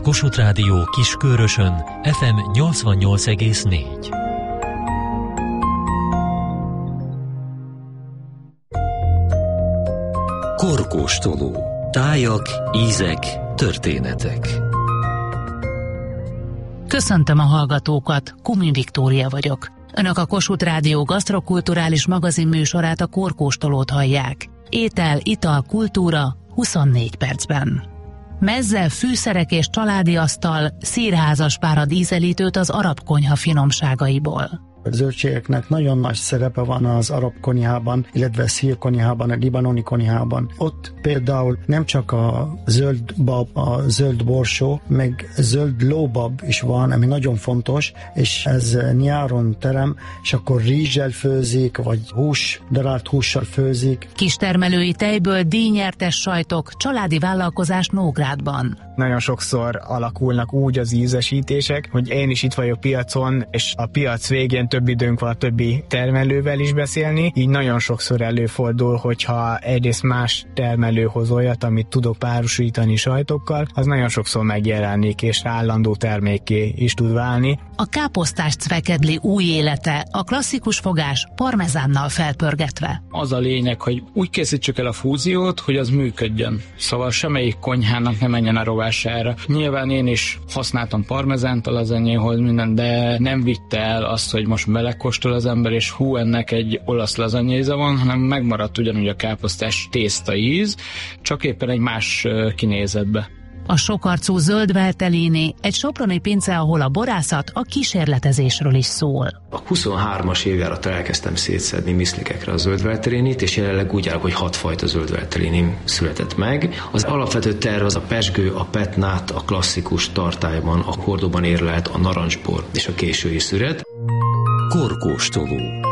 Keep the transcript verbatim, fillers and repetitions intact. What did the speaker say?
Kossuth Rádió Kiskörösön ef em nyolcvannyolc egész négy. Korkóstoló. Tájak, ízek, történetek. Köszöntöm a hallgatókat, Kumi Viktória vagyok. Önök a Kossuth Rádió gasztrokulturális magazin műsorát, a Korkóstolót hallják. Étel, ital, kultúra huszonnégy percben. Mezze, fűszerek és családi asztal, szírházas párad ízelítőt az arab konyha finomságaiból. A zöldségeknek nagyon nagy szerepe van az arab konyhában, illetve szír konyhában, a libanoni konyhában. Ott például nem csak a zöld bab, a zöld borsó, meg zöld lóbab is van, ami nagyon fontos, és ez nyáron terem, és akkor rizssel főzik, vagy hús, darált hússal főzik. Kistermelői tejből díjnyertes sajtok, családi vállalkozás Nógrádban. Nagyon sokszor alakulnak úgy az ízesítések, hogy én is itt vagyok piacon, és a piac végén több időnk van a többi termelővel is beszélni, így nagyon sokszor előfordul, hogyha egyrészt más termelő hoz olyat, amit tudok párosítani sajtokkal, az nagyon sokszor megjelenik, és állandó termékké is tud válni. A káposztás cvekedli új élete, a klasszikus fogás parmezánnal felpörgetve. Az a lényeg, hogy úgy készítsük el a fúziót, hogy az működjön. Szóval semmelyik konyhának nem menjen a rovására. Nyilván én is használtam parmezánt a lazanyéhoz, minden, de nem vitte el azt, hogy most belekóstol az ember, és hú, ennek egy olasz lazanyéza van, hanem megmaradt ugyanúgy a káposztás tészta íz, csak éppen egy más kinézetbe. A sokarcú zöld veltellini, egy soproni pince, ahol a borászat a kísérletezésről is szól. A huszonhármas évjárattól elkezdtem szétszedni miszlikekre a zöld veltellinit, és jelenleg úgy áll, hogy hat fajta zöld veltellini született meg. Az alapvető terv az a pezsgő, a petnát, a klasszikus tartályban, a hordóban érlelt, a narancsbor és a késői szüret. Korkóstoló.